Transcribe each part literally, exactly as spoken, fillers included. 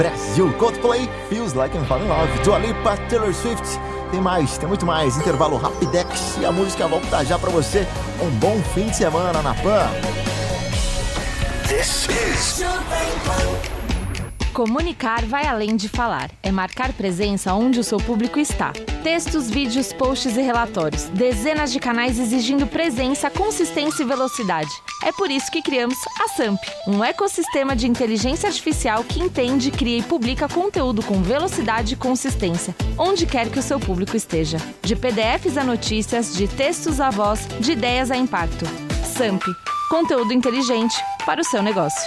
Brasil, Coldplay, Feels Like I'm Falling in Love, Dua Lipa, Taylor Swift. Tem mais, tem muito mais. Intervalo Rapidex e a música volta já pra você. Um bom fim de semana na Pan. This is Comunicar vai além de falar. É marcar presença onde o seu público está. Textos, vídeos, posts e relatórios. Dezenas de canais exigindo presença, consistência e velocidade. É por isso que criamos a Samp, um ecossistema de inteligência artificial que entende, cria e publica conteúdo com velocidade e consistência, onde quer que o seu público esteja. De P D Fs a notícias, de textos a voz, de ideias a impacto. Samp, conteúdo inteligente para o seu negócio.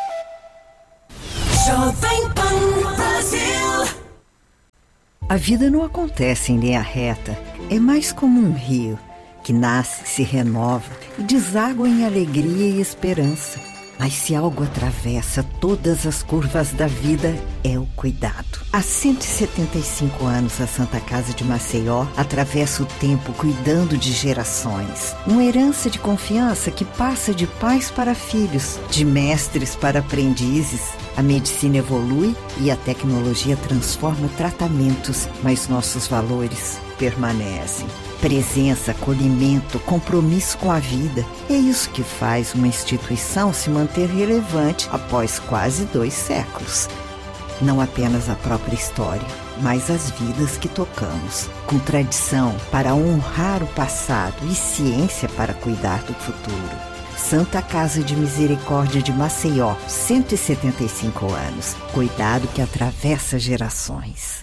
A vida não acontece em linha reta, é mais como um rio que nasce, se renova e deságua em alegria e esperança. Mas se algo atravessa todas as curvas da vida, é o cuidado. Há cento e setenta e cinco anos, a Santa Casa de Maceió atravessa o tempo cuidando de gerações. Uma herança de confiança que passa de pais para filhos, de mestres para aprendizes. A medicina evolui e a tecnologia transforma tratamentos, mas nossos valores permanecem. Presença, acolhimento, compromisso com a vida. É isso que faz uma instituição se manter relevante após quase dois séculos. Não apenas a própria história, mas as vidas que tocamos. Com tradição para honrar o passado e ciência para cuidar do futuro. Santa Casa de Misericórdia de Maceió, cento e setenta e cinco anos. Cuidado que atravessa gerações.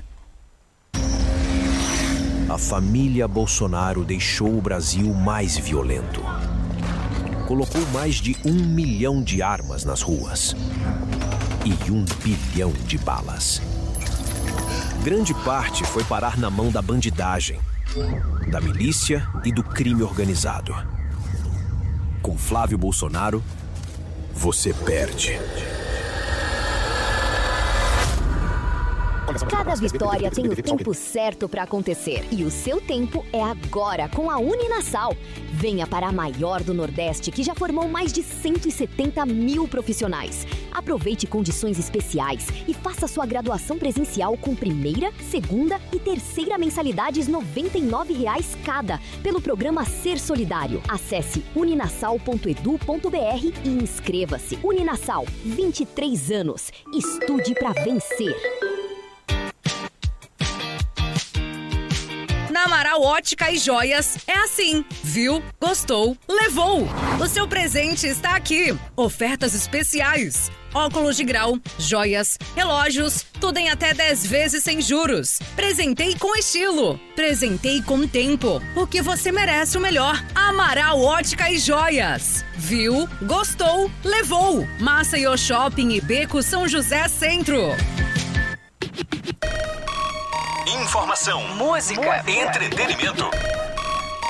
A família Bolsonaro deixou o Brasil mais violento. Colocou mais de um milhão de armas nas ruas e um bilhão de balas. Grande parte foi parar na mão da bandidagem, da milícia e do crime organizado. Com Flávio Bolsonaro, você perde. Cada vitória tem o tempo certo para acontecer. E o seu tempo é agora, com a Uninasal. Venha para a maior do Nordeste, que já formou mais de cento e setenta mil profissionais. Aproveite condições especiais e faça sua graduação presencial com primeira, segunda e terceira mensalidades noventa e nove reais cada, pelo programa Ser Solidário. Acesse uninasal ponto edu ponto br e inscreva-se. Uninasal, vinte e três anos. Estude para vencer. Na Amaral Ótica e Joias é assim. Viu? Gostou? Levou! O seu presente está aqui. Ofertas especiais. Óculos de grau, joias, relógios, tudo em até dez vezes sem juros. Presentei com estilo. Presentei com tempo. Porque você merece o melhor. Amaral Ótica e Joias. Viu? Gostou? Levou! Maceió Shopping e Beco São José Centro. Informação, música, entretenimento.